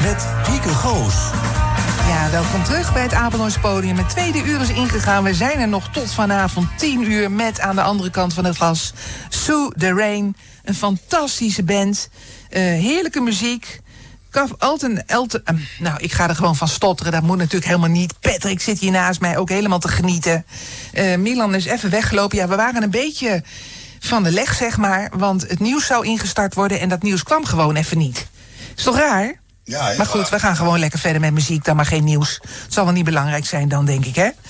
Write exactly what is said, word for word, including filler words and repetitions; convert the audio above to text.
met Wieke Goos. Ja, welkom terug bij het Apeldoorns Podium. Het tweede uur is ingegaan. We zijn er nog tot vanavond tien uur met aan de andere kant van het glas Sue the Rain. Een fantastische band. Uh, heerlijke muziek. Elton, Elton, uh, nou, ik ga er gewoon van stotteren. Dat moet natuurlijk helemaal niet. Patrick zit hier naast mij ook helemaal te genieten. Uh, Milan is even weggelopen. Ja, we waren een beetje van de leg, zeg maar. Want het nieuws zou ingestart worden en dat nieuws kwam gewoon even niet. Is toch raar? Ja, maar goed, we gaan gewoon lekker verder met muziek, dan maar geen nieuws. Het zal wel niet belangrijk zijn dan, denk ik, hè?